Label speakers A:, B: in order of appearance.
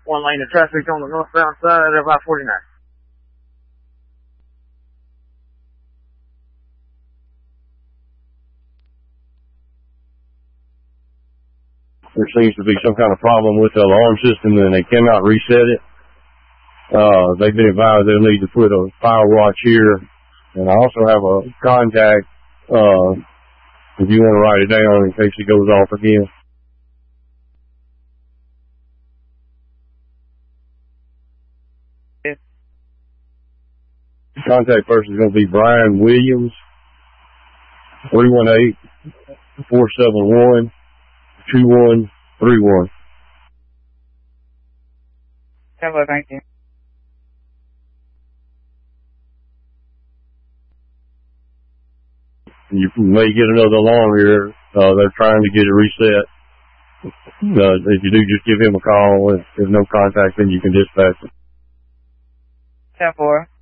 A: one lane of traffic on the northbound side of I-49.
B: There seems to be some kind of problem with the alarm system and they cannot reset it. They've been advised they'll need to put a fire watch here. And I also have a contact, if you want to write it down in case it goes off again.
A: Yeah.
B: Contact person is going to be Brian Williams, 318-471-2131.
A: Hello, thank you.
B: You may get another alarm here. They're trying to get it reset. If you do, just give him a call. If there's no contact, then you can dispatch it.
A: 10-4.